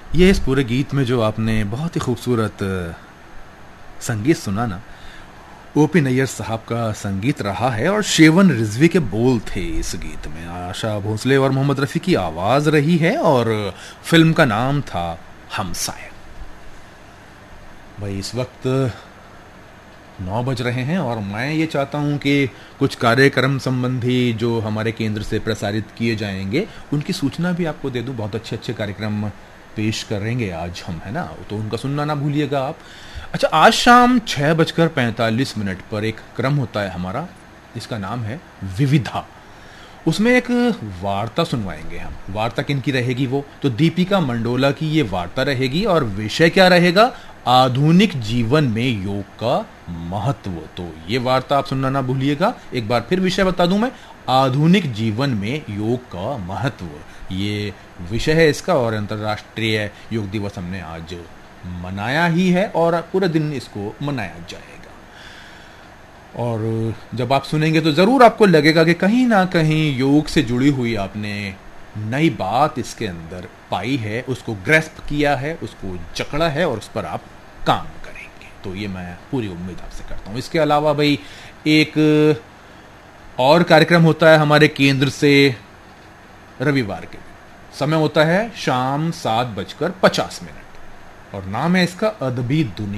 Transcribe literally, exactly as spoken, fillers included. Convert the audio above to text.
ये इस पूरे गीत में जो आपने बहुत ही खूबसूरत संगीत सुना ना, ओपी नैयर साहब का संगीत रहा है और शेवन रिजवी के बोल थे इस गीत में। आशा भोसले और मोहम्मद रफ़ी की आवाज़ रही है और फिल्म का नाम था हमसाया। भाई इस वक्त नौ बज रहे हैं और मैं ये चाहता हूँ कि कुछ कार्यक्रम संबंधी जो हमारे केंद्र से प्रसारित किए जाएंगे उनकी सूचना भी आपको दे दूँ। बहुत अच्छे अच्छे कार्यक्रम पेश करेंगे आज हम, है ना, तो उनका सुनना ना भूलिएगा आप। अच्छा, आज शाम छः बजकर पैंतालीस मिनट पर एक क्रम होता है हमारा, जिसका नाम है विविधा। उसमें एक वार्ता सुनवाएंगे हम। वार्ता किनकी रहेगी वो? तो दीपिका मंडोला की ये वार्ता रहेगी और विषय क्या रहेगा? आधुनिक जीवन में योग का महत्व। तो ये वार्ता आप सुनना ना भूलिएगा। एक बार फिर विषय बता दूं मैं, आधुनिक जीवन में योग का महत्व, ये विषय है इसका। और अंतर्राष्ट्रीय योग दिवस हमने आज मनाया ही है और पूरे दिन इसको मनाया जाएगा। और जब आप सुनेंगे तो ज़रूर आपको लगेगा कि कहीं ना कहीं योग से जुड़ी हुई आपने नई बात इसके अंदर पाई है, उसको ग्रेस्प किया है, उसको जकड़ा है और उस पर आप काम करेंगे। तो ये मैं पूरी उम्मीद आपसे करता हूँ। इसके अलावा भाई एक और कार्यक्रम होता है हमारे केंद्र से रविवार के, समय होता है शाम सात बजकर पचास मिनट और नाम है इसका अदबी दुनिया।